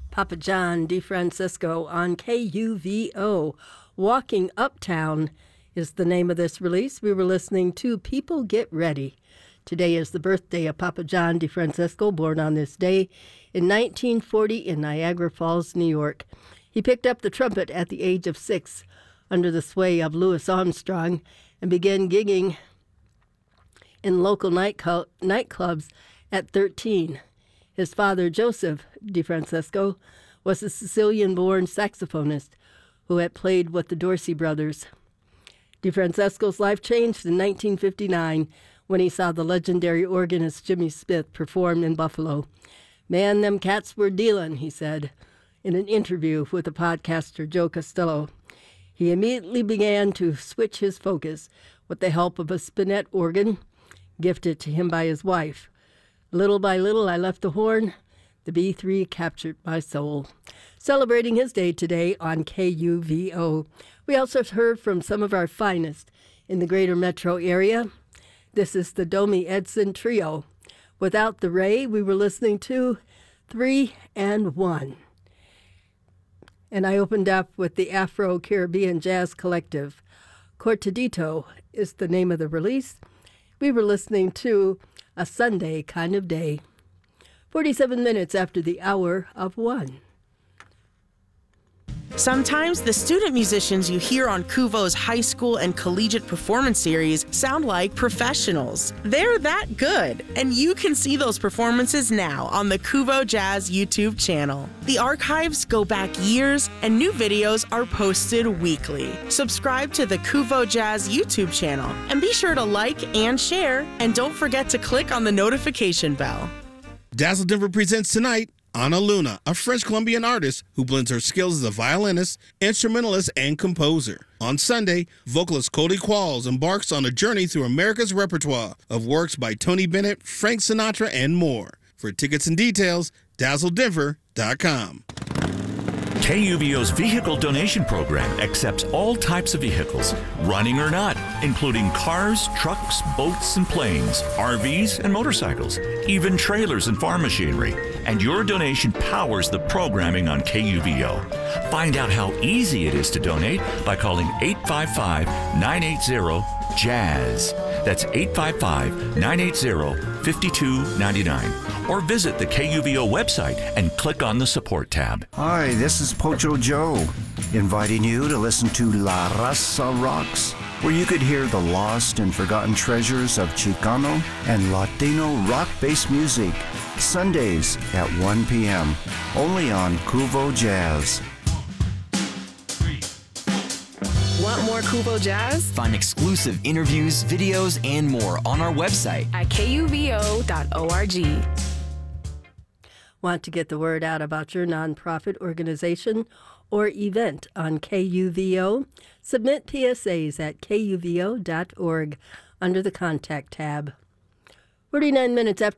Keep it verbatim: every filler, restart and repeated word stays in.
Papa John DeFrancisco on K U V O. Walking Uptown is the name of this release. We were listening to People Get Ready. Today is the birthday of Papa John DeFrancisco, born on this day in nineteen forty in Niagara Falls, New York. He picked up the trumpet at the age of six under the sway of Louis Armstrong and began gigging in local nightclub- nightclubs at thirteen. His father, Joseph DeFrancisco, was a Sicilian-born saxophonist who had played with the Dorsey brothers. DeFrancisco's life changed in nineteen fifty-nine when he saw the legendary organist Jimmy Smith perform in Buffalo. "Man, them cats were dealin'," he said in an interview with the podcaster Joe Costello. He immediately began to switch his focus with the help of a spinet organ gifted to him by his wife. "Little by little, I left the horn. The B three captured my soul." Celebrating his day today on K U V O. We also heard from some of our finest in the greater metro area. This is the Domi Edson Trio. Without the Ray, we were listening to Three and One. And I opened up with the Afro-Caribbean Jazz Collective. Cortadito is the name of the release. We were listening to A Sunday Kind of Day. forty-seven minutes after the hour of one. Sometimes the student musicians you hear on Kuvo's high school and collegiate performance series sound like professionals. They're that good, and you can see those performances now on the Kuvo Jazz YouTube channel. The archives go back years, and new videos are posted weekly. Subscribe to the Kuvo Jazz YouTube channel, and be sure to like and share, and don't forget to click on the notification bell. Dazzle Denver presents tonight Ana Luna, a French Colombian artist who blends her skills as a violinist, instrumentalist, and composer. On Sunday, vocalist Cody Qualls embarks on a journey through America's repertoire of works by Tony Bennett, Frank Sinatra, and more. For tickets and details, dazzle denver dot com. K U V O's vehicle donation program accepts all types of vehicles, running or not, including cars, trucks, boats, and planes, R Vs, and motorcycles, even trailers and farm machinery. And your donation powers the programming on K U V O. Find out how easy it is to donate by calling eight five five, nine eight zero, JAZZ. That's eight five five, nine eight zero, five two nine nine. Or visit the K U V O website and click on the support tab. Hi, this is Pocho Joe, inviting you to listen to La Raza Rocks, where you could hear the lost and forgotten treasures of Chicano and Latino rock-based music, Sundays at one p.m., only on Kuvo Jazz. Want more Kuvo Jazz? Find exclusive interviews, videos, and more on our website at K U V O dot org. Want to get the word out about your nonprofit organization or event on K U V O? Submit P S As at K U V O dot org under the Contact tab. forty-nine minutes after